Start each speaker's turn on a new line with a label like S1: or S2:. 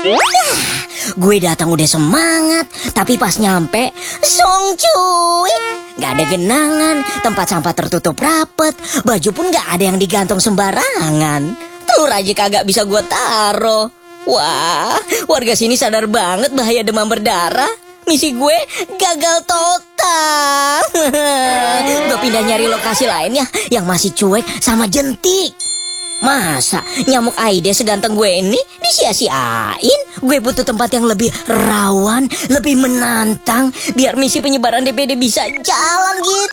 S1: Gue datang udah semangat, tapi pas nyampe, song cuy. Gak ada genangan, tempat sampah tertutup rapet, baju pun gak ada yang digantung sembarangan. Telur aja kagak bisa gue taro. Wah, warga sini sadar banget bahaya demam berdarah. Misi gue gagal total. Gue pindah nyari lokasi lainnya yang masih cuek sama jentik. Masa nyamuk Aedes seganteng gue ini disia-siain? Gue butuh tempat yang lebih rawan, lebih menantang, biar misi penyebaran DPD bisa jalan gitu.